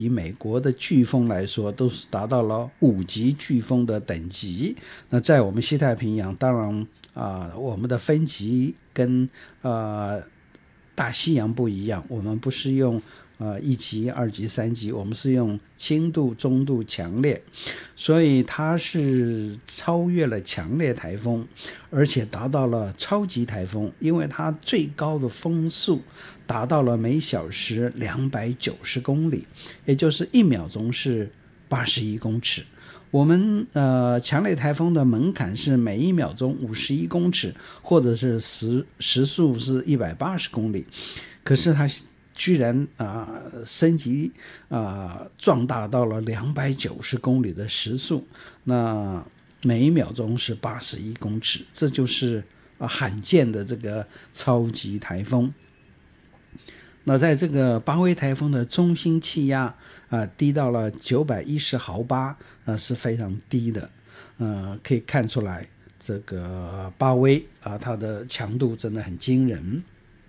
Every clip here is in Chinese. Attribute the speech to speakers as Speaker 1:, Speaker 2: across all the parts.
Speaker 1: 以美国的飓风来说，都是达到了5级飓风的等级。那在我们西太平洋，当然我们的分级跟大西洋不一样，我们不是用1级、2级、3级，我们是用轻度、中度、强烈，所以它是超越了强烈台风，而且达到了超级台风，因为它最高的风速达到了每小时290公里，也就是1秒钟是81公尺。我们强烈台风的门槛是每1秒钟51公尺，或者是时速是180公里，可是它居然升级壮大到了290公里的时速，那每1秒钟是81公尺，这就是罕见的这个超级台风。那在这个巴威台风的中心气压低到了910毫巴，是非常低的，可以看出来这个巴威它的强度真的很惊人。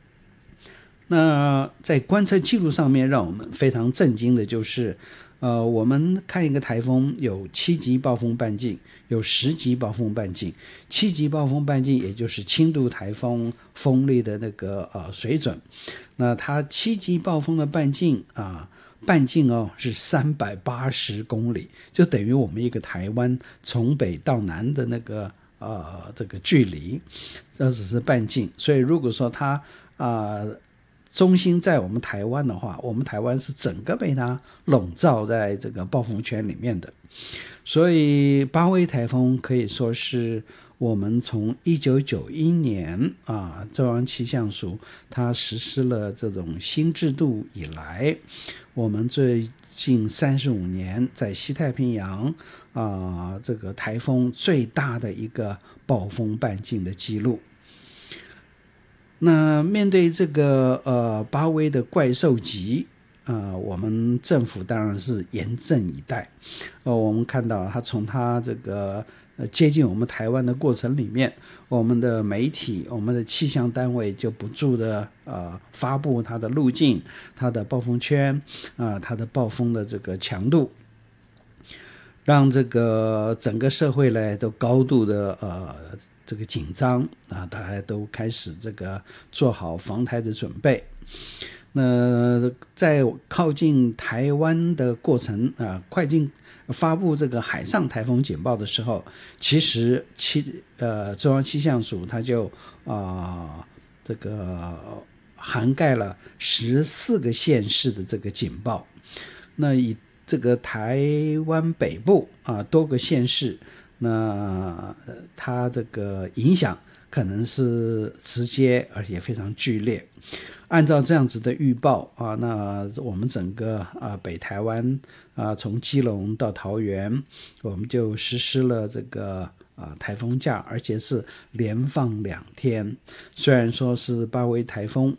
Speaker 1: 那在观测记录上面让我们非常震惊的就是我们看一个台风有7级暴风半径，有10级暴风半径。7级暴风半径也就是轻度台风风力的那个水准。那它7级暴风的半径是380公里，就等于我们一个台湾从北到南的那个这个距离，这只是半径。所以如果说它中心在我们台湾的话，我们台湾是整个被它笼罩在这个暴风圈里面的。所以巴威台风可以说是我们从1991年中央气象署它实施了这种新制度以来，我们最近35年在西太平洋这个台风最大的一个暴风半径的记录。那面对这个巴威的怪兽级我们政府当然是严阵以待。我们看到它从它这个接近我们台湾的过程里面，我们的媒体、我们的气象单位就不住的发布它的路径、它的暴风圈它的暴风的这个强度，让这个整个社会呢都高度的这个紧张大家都开始这个做好防台的准备。那在靠近台湾的过程快进发布这个海上台风简报的时候，其实中央气象署它就这个涵盖了14个县市的这个警报。那以这个台湾北部多个县市，那它这个影响可能是直接而且非常剧烈。按照这样子的预报那我们整个北台湾从基隆到桃园，我们就实施了这个台风假，而且是连放2天。虽然说是巴威台风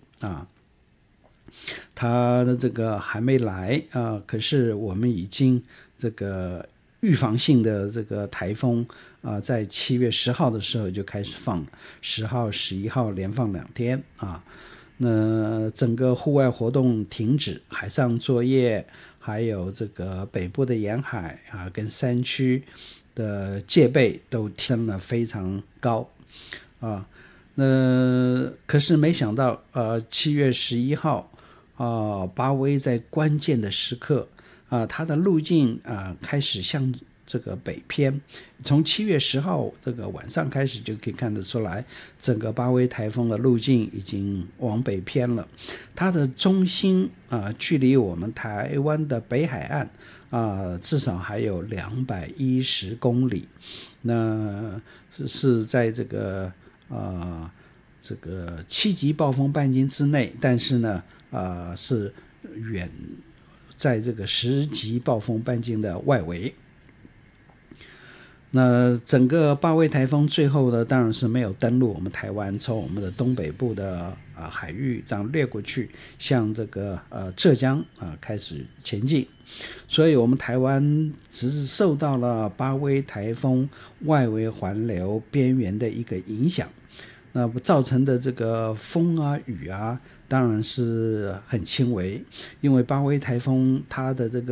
Speaker 1: 它的这个还没来可是我们已经这个预防性的这个台风在7月10号的时候就开始放了，10号、11号连放2天那整个户外活动停止，海上作业还有这个北部的沿海跟山区的戒备都提升了非常高那可是没想到7月11号巴威在关键的时刻它的路径开始向这个北偏。从7月10号这个晚上开始就可以看得出来，整个巴威台风的路径已经往北偏了。它的中心距离我们台湾的北海岸至少还有210公里。那是在这个7级暴风半径之内，但是呢是远在这个10级暴风半径的外围。那整个巴威台风最后呢，当然是没有登陆我们台湾，从我们的东北部的海域这样掠过去，向这个浙江开始前进。所以我们台湾只是受到了巴威台风外围环流边缘的一个影响。 那造成的这个风啊雨啊当然是很轻微，因为巴威台风它的这个